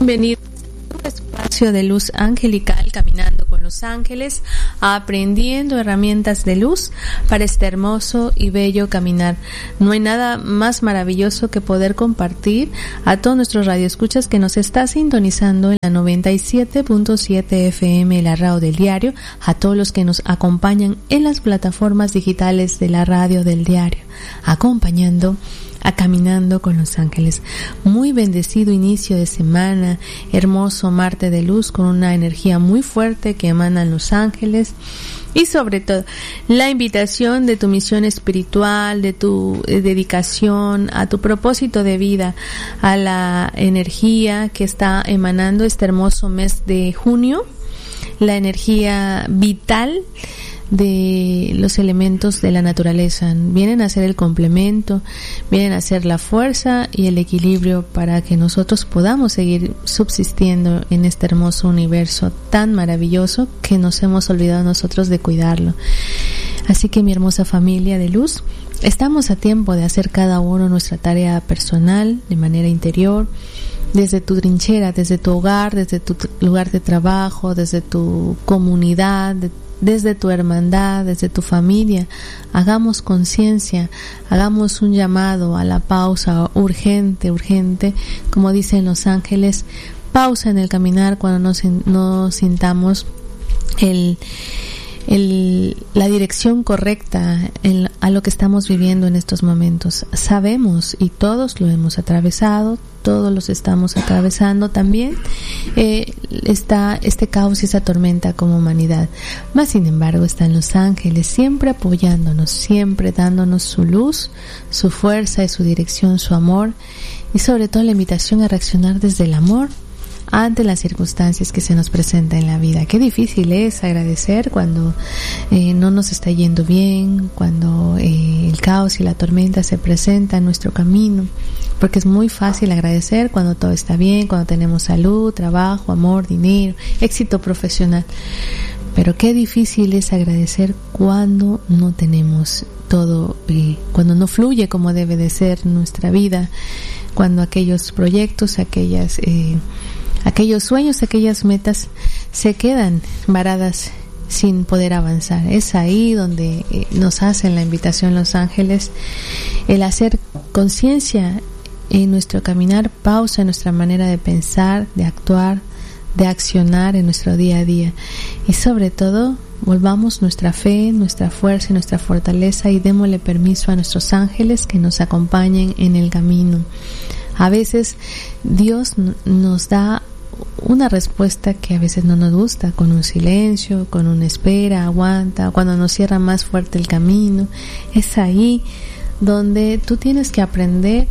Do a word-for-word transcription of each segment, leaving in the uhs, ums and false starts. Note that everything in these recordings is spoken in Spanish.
Bienvenido a un espacio de luz angelical, caminando con los ángeles, aprendiendo herramientas de luz para este hermoso y bello caminar. No hay nada más maravilloso que poder compartir a todos nuestros radioescuchas que nos está sintonizando en la noventa y siete punto siete F M, la radio del diario, a todos los que nos acompañan en las plataformas digitales de la radio del diario, acompañando a Caminando con los Ángeles. Muy bendecido inicio de semana, hermoso martes de luz con una energía muy fuerte que emanan los ángeles, y sobre todo la invitación de tu misión espiritual, de tu eh, dedicación a tu propósito de vida, a la energía que está emanando este hermoso mes de junio, la energía vital de los elementos de la naturaleza. Vienen a ser el complemento, vienen a ser la fuerza y el equilibrio para que nosotros podamos seguir subsistiendo en este hermoso universo tan maravilloso que nos hemos olvidado nosotros de cuidarlo. Así que, mi hermosa familia de luz, estamos a tiempo de hacer cada uno nuestra tarea personal de manera interior, desde tu trinchera, desde tu hogar, desde tu lugar de trabajo, desde tu comunidad, de desde tu hermandad, desde tu familia. Hagamos conciencia, hagamos un llamado a la pausa urgente, urgente, como dicen los ángeles, pausa en el caminar cuando nos, nos sintamos el, el, la dirección correcta en, a lo que estamos viviendo en estos momentos. Sabemos, y todos lo hemos atravesado, todos los estamos atravesando también, eh, está este caos y esa tormenta como humanidad. Mas sin embargo están los ángeles siempre apoyándonos, siempre dándonos su luz, su fuerza y su dirección, su amor, y sobre todo la invitación a reaccionar desde el amor ante las circunstancias que se nos presentan en la vida. Qué difícil es agradecer cuando eh, no nos está yendo bien, cuando eh, el caos y la tormenta se presentan en nuestro camino, porque es muy fácil agradecer cuando todo está bien, cuando tenemos salud, trabajo, amor, dinero, éxito profesional. Pero qué difícil es agradecer cuando no tenemos todo, eh, cuando no fluye como debe de ser nuestra vida, cuando aquellos proyectos, aquellas eh, aquellos sueños, aquellas metas se quedan varadas sin poder avanzar. Es ahí donde eh, nos hacen la invitación los ángeles, el hacer conciencia en nuestro caminar, pausa en nuestra manera de pensar, de actuar, de accionar en nuestro día a día, y sobre todo volvamos nuestra fe, nuestra fuerza y nuestra fortaleza, y démosle permiso a nuestros ángeles que nos acompañen en el camino. A veces Dios nos da una respuesta que a veces no nos gusta, con un silencio, con una espera, aguanta, cuando nos cierra más fuerte el camino. Es ahí donde tú tienes que aprender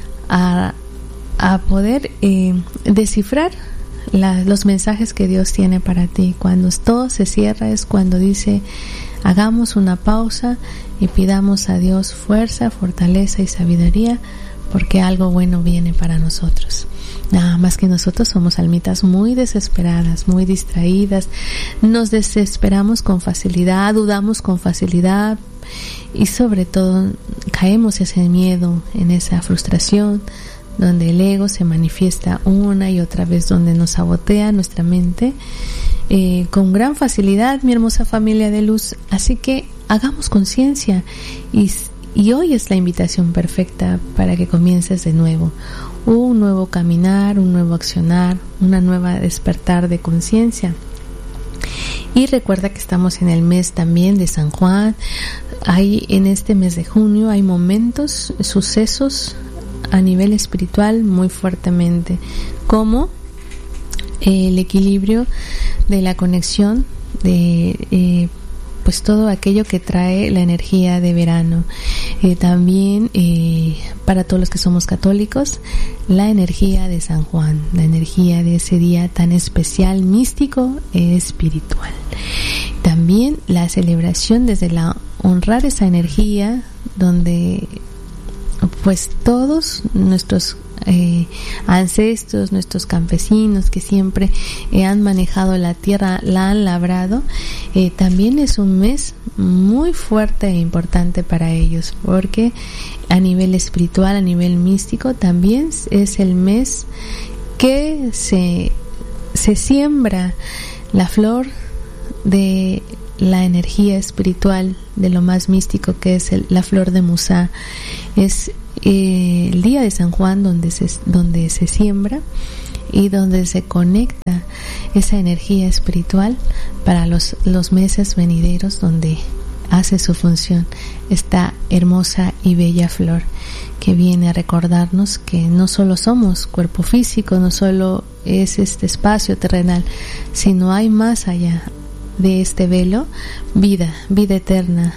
a, a poder eh, descifrar la, los mensajes que Dios tiene para ti. Cuando todo se cierra es cuando dice: hagamos una pausa y pidamos a Dios fuerza, fortaleza y sabiduría, porque algo bueno viene para nosotros. Nada más que nosotros somos almitas muy desesperadas, muy distraídas, nos desesperamos con facilidad, dudamos con facilidad, y sobre todo caemos en ese miedo, en esa frustración, donde el ego se manifiesta una y otra vez, donde nos sabotea nuestra mente eh, con gran facilidad, mi hermosa familia de luz. Así que hagamos conciencia, y Y hoy es la invitación perfecta para que comiences de nuevo, un nuevo caminar, un nuevo accionar, una nueva despertar de conciencia. Y recuerda que estamos en el mes también de San Juan. Hay en este mes de junio hay momentos, sucesos a nivel espiritual muy fuertemente, como el equilibrio de la conexión de eh, pues todo aquello que trae la energía de verano. Eh, también eh, para todos los que somos católicos, la energía de San Juan, la energía de ese día tan especial, místico, eh, espiritual. También la celebración desde la honrar esa energía, donde pues todos nuestros eh, ancestros, nuestros campesinos que siempre eh, han manejado la tierra, la han labrado, eh, también es un mes muy fuerte e importante para ellos, porque a nivel espiritual, a nivel místico, también es el mes que se, se siembra la flor de la energía espiritual, de lo más místico, que es el, la flor de Musá. Es eh, el día de San Juan donde se, donde se siembra y donde se conecta esa energía espiritual para los, los meses venideros, donde hace su función esta hermosa y bella flor que viene a recordarnos que no solo somos cuerpo físico, no solo es este espacio terrenal, sino hay más allá de este velo, vida, vida eterna,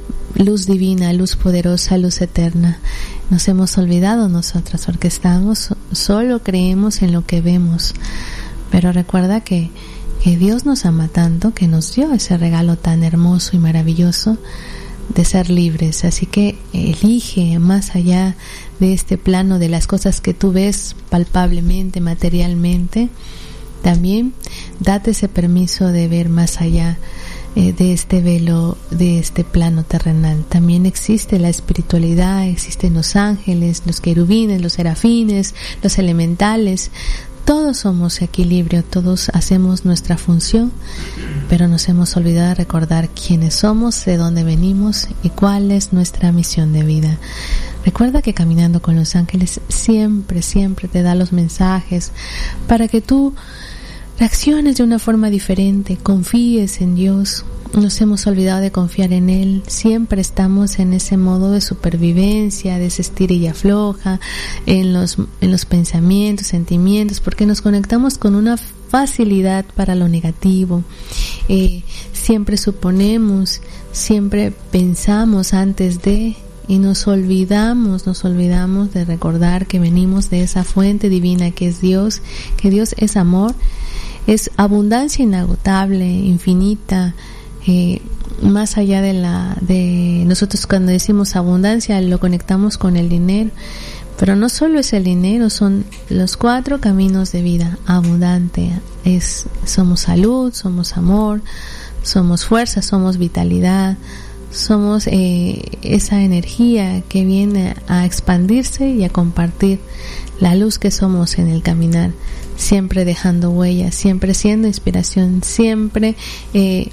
luz divina, luz poderosa, luz eterna. Nos hemos olvidado nosotras porque estamos, solo creemos en lo que vemos, pero recuerda que, que Dios nos ama tanto que nos dio ese regalo tan hermoso y maravilloso de ser libres. Así que elige más allá de este plano, de las cosas que tú ves palpablemente, materialmente. También date ese permiso de ver más allá eh, de este velo, de este plano terrenal. También existe la espiritualidad, existen los ángeles, los querubines, los serafines, los elementales. Todos somos equilibrio, todos hacemos nuestra función, pero nos hemos olvidado de recordar quiénes somos, de dónde venimos y cuál es nuestra misión de vida. Recuerda que Caminando con los Ángeles siempre, siempre te da los mensajes para que tú reacciones de una forma diferente, confíes en Dios. Nos hemos olvidado de confiar en Él, siempre estamos en ese modo de supervivencia, de ese estira y afloja, en los, en los pensamientos, sentimientos, porque nos conectamos con una facilidad para lo negativo. Eh, siempre suponemos, siempre pensamos antes de, y nos olvidamos, nos olvidamos de recordar que venimos de esa fuente divina que es Dios, que Dios es amor, es abundancia inagotable, infinita. Eh, más allá de la de nosotros, cuando decimos abundancia lo conectamos con el dinero, pero no solo es el dinero, son los cuatro caminos de vida. Abundante es, somos salud, somos amor, somos fuerza, somos vitalidad, somos eh, esa energía que viene a expandirse y a compartir la luz que somos en el caminar, siempre dejando huellas, siempre siendo inspiración, siempre eh,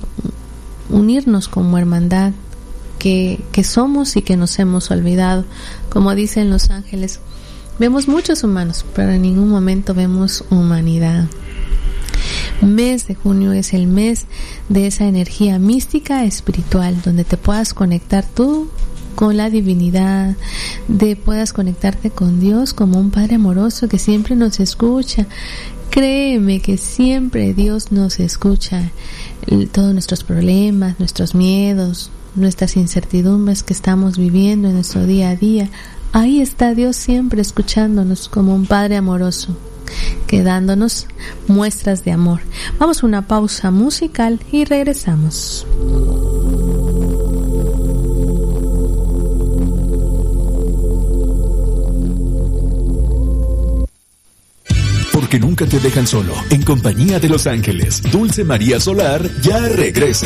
unirnos como hermandad que, que somos y que nos hemos olvidado. Como dicen los ángeles, vemos muchos humanos, pero en ningún momento vemos humanidad. Mes de junio es el mes de esa energía mística espiritual, donde te puedas conectar tú con la divinidad, de puedas conectarte con Dios como un Padre amoroso que siempre nos escucha. Créeme que siempre Dios nos escucha. Todos nuestros problemas, nuestros miedos, nuestras incertidumbres que estamos viviendo en nuestro día a día, ahí está Dios siempre escuchándonos como un Padre amoroso, que dándonos muestras de amor. Vamos a una pausa musical y regresamos. Porque nunca te dejan solo, en compañía de Los Ángeles, Dulce María Solar ya regresa.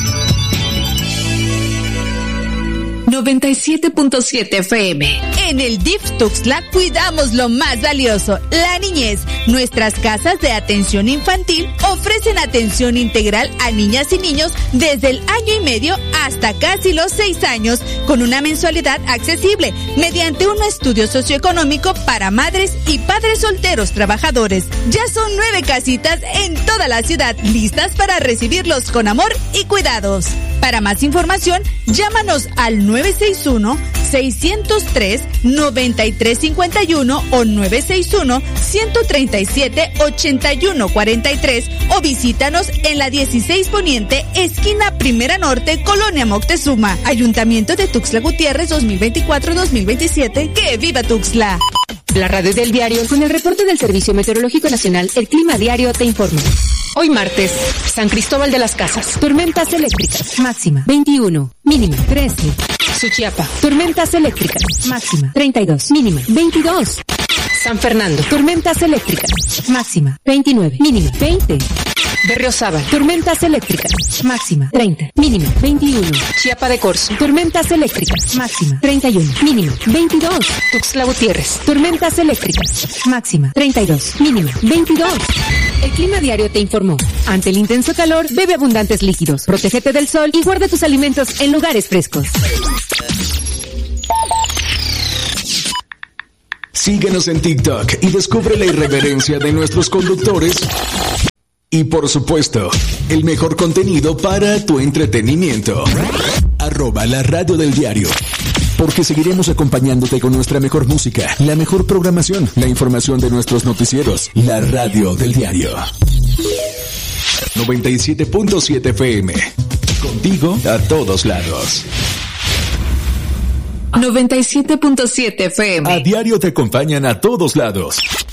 noventa y siete punto siete F M. En el D I F Tuxtla cuidamos lo más valioso, la niñez. Nuestras casas de atención infantil ofrecen atención integral a niñas y niños desde el año y medio hasta casi los seis años, con una mensualidad accesible, mediante un estudio socioeconómico para madres y padres solteros trabajadores. Ya son nueve casitas en toda la ciudad, listas para recibirlos con amor y cuidados. Para más información, llámanos al nueve seis uno, seis cero tres, nueve tres cinco uno o nueve seis uno, uno tres siete, ocho uno cuatro tres o visítanos en la dieciséis Poniente, esquina Primera Norte, Colonia Moctezuma. Ayuntamiento de Tuxtla Gutiérrez dos mil veinticuatro dos mil veintisiete. ¡Que viva Tuxtla! La radio del diario, con el reporte del Servicio Meteorológico Nacional, el Clima Diario te informa. Hoy martes, San Cristóbal de las Casas, tormentas eléctricas, máxima veintiuno, mínima trece. Suchiapa, tormentas eléctricas, máxima treinta y dos, mínima veintidós. San Fernando, tormentas eléctricas, máxima veintinueve, mínima veinte. Berriozábal, tormentas eléctricas, máxima treinta, mínima veintiuno. Chiapa de Corzo, tormentas eléctricas, máxima treinta y uno, mínima veintidós. Tuxtla Gutiérrez, tormentas eléctricas, máxima treinta y dos, mínima veintidós. El Clima Diario te informó. Ante el intenso calor, bebe abundantes líquidos, protégete del sol y guarda tus alimentos en lugares frescos. Síguenos en TikTok y descubre la irreverencia de nuestros conductores. Y por supuesto, el mejor contenido para tu entretenimiento. Arroba la radio del diario. Porque seguiremos acompañándote con nuestra mejor música, la mejor programación, la información de nuestros noticieros. La radio del diario. noventa y siete punto siete F M. Contigo a todos lados. noventa y siete punto siete F M. A diario te acompañan a todos lados.